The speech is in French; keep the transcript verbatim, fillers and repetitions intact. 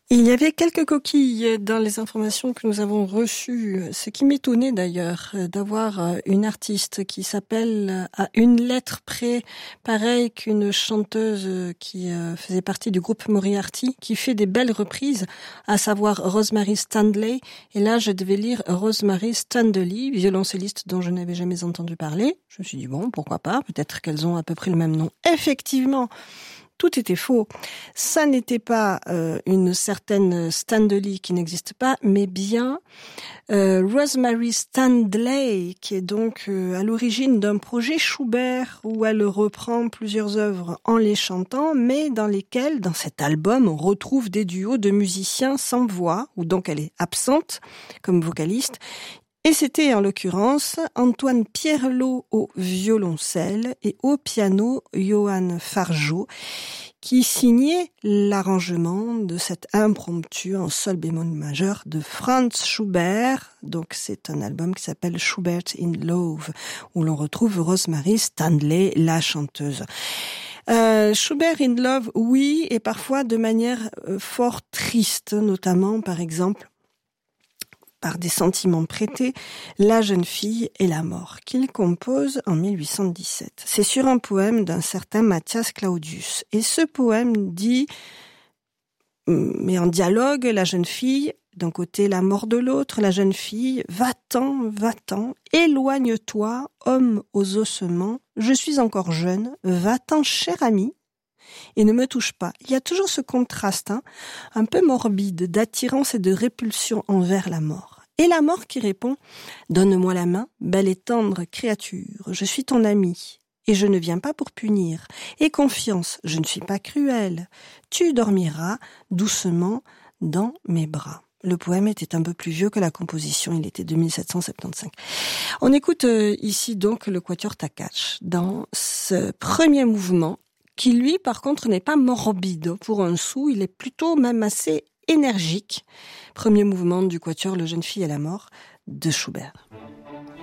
Il y avait quelques coquilles dans les informations que nous avons reçues, ce qui m'étonnait d'ailleurs d'avoir une artiste qui s'appelle à une lettre près, pareil qu'une chanteuse qui faisait partie du groupe Moriarty, qui fait des belles reprises, à savoir Rosemary Stanley. Et là, je devais lire Rosemary Stanley, violoncelliste dont je n'avais jamais entendu parler. Je me suis dit, bon, pourquoi pas, peut-être qu'elles ont à peu près le même nom. Effectivement, tout était faux. Ça n'était pas euh, une certaine Stanley qui n'existe pas, mais bien euh, Rosemary Stanley, qui est donc euh, à l'origine d'un projet Schubert où elle reprend plusieurs œuvres en les chantant, mais dans lesquelles, dans cet album, on retrouve des duos de musiciens sans voix, où donc elle est absente comme vocaliste. Et c'était en l'occurrence Antoine Pierlot au violoncelle et au piano Johann Fargeau qui signait l'arrangement de cet impromptu en sol bémol majeur de Franz Schubert. Donc c'est un album qui s'appelle Schubert in Love où l'on retrouve Rosemary Stanley, la chanteuse. Euh, Schubert in Love, oui, et parfois de manière euh, fort triste, notamment par exemple par des sentiments prêtés, La jeune fille et la mort, qu'il compose en mille huit cent dix-sept. C'est sur un poème d'un certain Matthias Claudius. Et ce poème dit, mais en dialogue, la jeune fille, d'un côté la mort de l'autre, la jeune fille, va-t'en, va-t'en, éloigne-toi, homme aux ossements, je suis encore jeune, va-t'en, cher ami, et ne me touche pas. Il y a toujours ce contraste, hein, un peu morbide, d'attirance et de répulsion envers la mort. Et la mort qui répond « Donne-moi la main, belle et tendre créature, je suis ton ami, et je ne viens pas pour punir. Et confiance, je ne suis pas cruelle. Tu dormiras doucement dans mes bras. » Le poème était un peu plus vieux que la composition, il était de mille sept cent soixante-quinze. On écoute euh, ici donc le quatuor Takacs dans ce premier mouvement, qui lui, par contre, n'est pas morbide pour un sou, il est plutôt même assez énergique. Premier mouvement du quatuor Le jeune fille et la mort de Schubert.